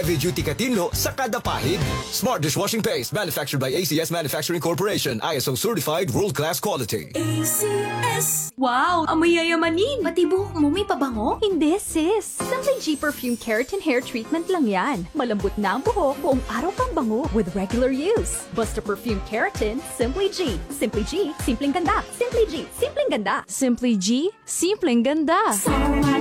Heavy duty katinlo sa kada pahid. Smart dishwashing paste manufactured by ACS Manufacturing Corporation. ISO certified world-class quality. ACS. Wow, amoy yayamanin. Pati buhok mo may pabango? Hindi, sis. Simply G Perfume Keratin Hair Treatment lang yan. Malambot na ang buhok, buong araw pang bango with regular use. Basta Perfume Keratin, Simply G. Simply G, simpleng ganda. Simply G, simpleng ganda. Simply G, simpleng ganda. Summer